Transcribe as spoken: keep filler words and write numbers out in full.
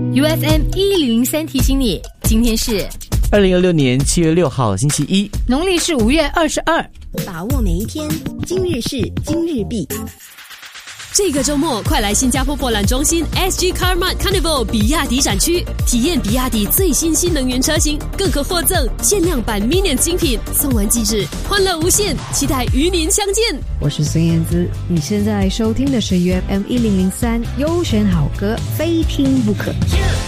U F M 一零零三提醒你，今天是二零二六年七月六号星期一， 农历是五月二十二。 把握每一天，今日事今日毕。 这个周末，快来新加坡博览中心 S G Carmart Carnival 比亚迪展区，体验比亚迪最新新能源车型，更可获赠限量版 Minion 精品，送完即止，欢乐无限，期待与您相见。 我是孙燕姿，你现在收听的是 U F M 一零零三优选好歌，非听不可。